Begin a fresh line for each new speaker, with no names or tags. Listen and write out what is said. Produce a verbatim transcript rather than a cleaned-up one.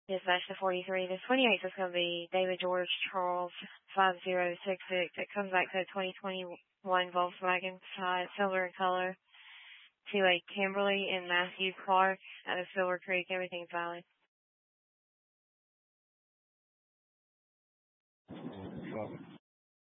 Dispatch to forty-three. The twenty-eighth is going to be David George Charles five zero six six. It comes back to a twenty twenty-one Volkswagen Passat, silver in color, to a Kimberly and Matthew Clark out of Silver Creek. Everything's valid.
Welcome.